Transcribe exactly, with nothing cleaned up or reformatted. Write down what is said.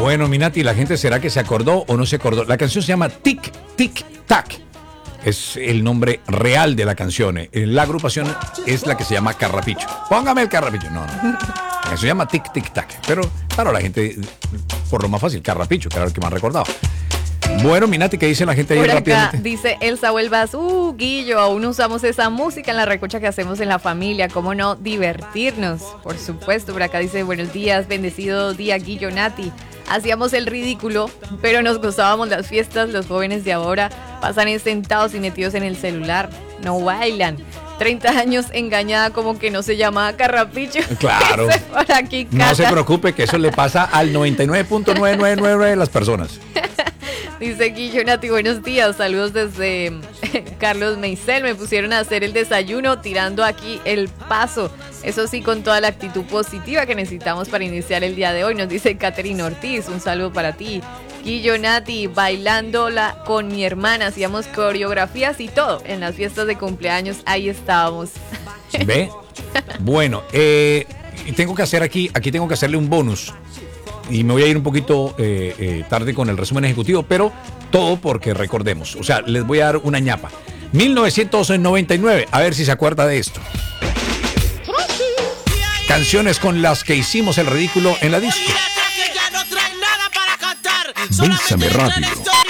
Bueno, Minati, ¿la gente será que se acordó o no se acordó? La canción se llama Tic, Tic, Tac. Es el nombre real de la canción. La agrupación es la que se llama Carrapicho. Póngame el Carrapicho. No, no. La canción se llama Tic, Tic, Tac. Pero, claro, la gente, por lo más fácil, Carrapicho, que era el que me han recordado. Bueno, Minati, ¿qué dice la gente ahí por acá? Rápidamente? Dice Elsa Huelvas, uh, Guillo, aún usamos esa música en la recocha que hacemos en la familia, ¿cómo no divertirnos? Por supuesto, por acá dice, buenos días, bendecido día, Guillo, Nati. Hacíamos el ridículo, pero nos gozábamos las fiestas. Los jóvenes de ahora pasan sentados y metidos en el celular, no bailan. treinta años engañada como que no se llama Carrapicho. Claro. Por aquí, no se preocupe que eso le pasa al noventa y nueve punto novecientos noventa y nueve de las personas. Dice Guillo, Nati, buenos días, saludos desde Carlos Meisel, me pusieron a hacer el desayuno tirando aquí el paso, eso sí, con toda la actitud positiva que necesitamos para iniciar el día de hoy, nos dice Catherine Ortiz, un saludo para ti. Guillo, Nati, bailándola con mi hermana, hacíamos coreografías y todo, en las fiestas de cumpleaños, ahí estábamos. ¿Ve? Bueno, eh, tengo que hacer aquí, aquí tengo que hacerle un bonus. Y me voy a ir un poquito eh, eh, tarde con el resumen ejecutivo, pero todo porque recordemos. O sea, les voy a dar una ñapa. mil novecientos noventa y nueve, a ver si se acuerda de esto. Canciones con las que hicimos el ridículo en la disco. Bésame Radio.